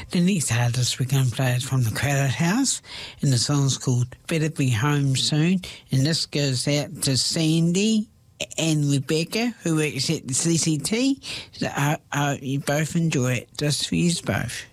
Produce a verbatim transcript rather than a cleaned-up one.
The next artist we're going to play is from the Crowded House, and the song's called Better Be Home Soon, and this goes out to Sandy and Rebecca, who works at the C C T. So I, I, you both enjoy it, just for you both.